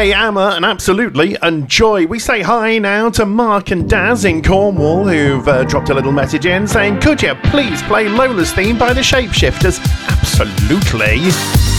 Hey, Amma, and absolutely enjoy. We say hi now to Mark and Daz in Cornwall, who've dropped a little message in saying, could you please play Lola's theme by the Shapeshifters? Absolutely.